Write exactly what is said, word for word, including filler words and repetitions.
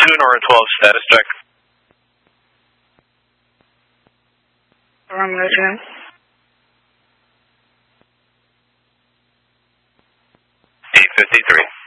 do an Aura twelve status check. I'm listening. eight fifty-three.